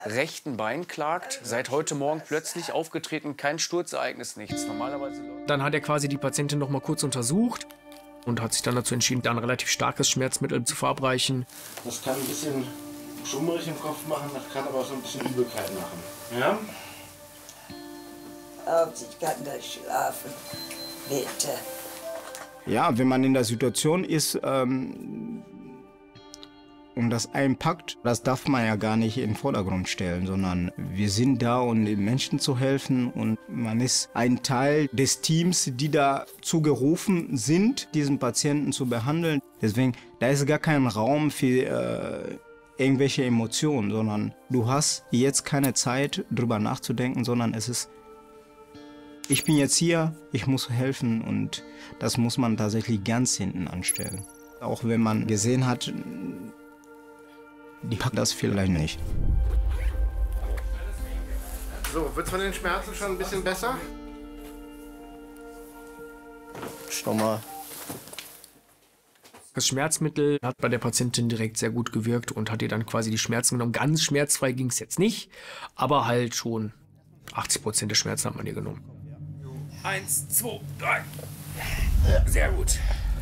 rechten Bein klagt. Seit heute Morgen plötzlich aufgetreten, kein Sturzereignis, nichts. Normalerweise. Dann hat er quasi die Patientin noch mal kurz untersucht und hat sich dann dazu entschieden, da ein relativ starkes Schmerzmittel zu verabreichen. Das kann ein bisschen schummerig im Kopf machen, das kann aber auch so ein bisschen Übelkeit machen. Ja? Ich kann da schlafen. Bitte. Ja, wenn man in der Situation ist, und das einpackt, das darf man ja gar nicht in den Vordergrund stellen, sondern wir sind da, um den Menschen zu helfen und man ist ein Teil des Teams, die dazu gerufen sind, diesen Patienten zu behandeln. Deswegen, da ist gar kein Raum für irgendwelche Emotionen, sondern du hast jetzt keine Zeit, drüber nachzudenken, sondern es ist, ich bin jetzt hier, ich muss helfen und das muss man tatsächlich ganz hinten anstellen. Auch wenn man gesehen hat, die packt das vielleicht nicht. So, wird es von den Schmerzen schon ein bisschen besser? Schau mal. Das Schmerzmittel hat bei der Patientin direkt sehr gut gewirkt und hat ihr dann quasi die Schmerzen genommen. Ganz schmerzfrei ging es jetzt nicht, aber halt schon 80% der Schmerzen hat man ihr genommen. 1, 2, 3. Sehr gut.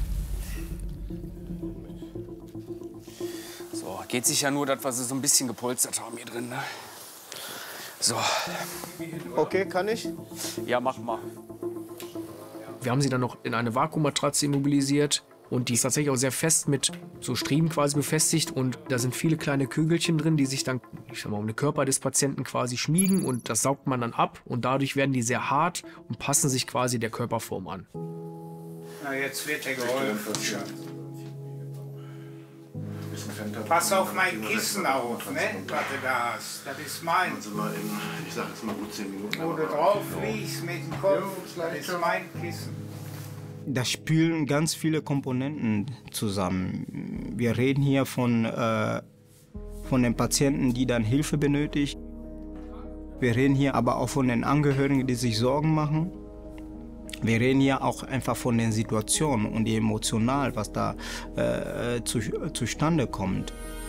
So, geht sich ja nur, dass wir sie so ein bisschen gepolstert haben hier drin, ne? So. Okay, kann ich? Ja, mach mal. Wir haben sie dann noch in eine Vakuummatratze immobilisiert und die ist tatsächlich auch sehr fest mit so Striemen quasi befestigt und da sind viele kleine Kügelchen drin, die sich dann, ich sag mal, um den Körper des Patienten quasi schmiegen und das saugt man dann ab und dadurch werden die sehr hart und passen sich quasi der Körperform an. Na, jetzt wird er geholfen. Pass auf mein Kissen auf, ne? Was du da hast. Das ist mein. Also mal in, ich sag jetzt mal gut 10 Minuten. Wo du drauf liegst mit dem Kopf, das ist mein Kissen. Da spielen ganz viele Komponenten zusammen. Wir reden hier von den Patienten, die dann Hilfe benötigen. Wir reden hier aber auch von den Angehörigen, die sich Sorgen machen. Wir reden hier auch einfach von den Situationen und die emotional, was da zustande kommt.